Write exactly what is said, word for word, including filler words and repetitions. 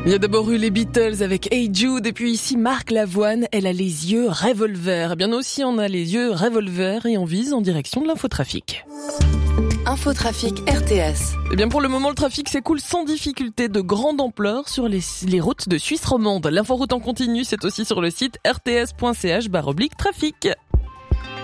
Il y a d'abord eu les Beatles avec Hey Jude et puis ici Marc Lavoine, elle a les yeux revolver. Eh bien nous aussi on a les yeux revolver et on vise en direction de l'infotrafic. Infotrafic R T S. Eh bien pour le moment le trafic s'écoule sans difficulté de grande ampleur sur les, les routes de Suisse romande. L'inforoute en continu c'est aussi sur le site r t s point c h barre oblique trafic.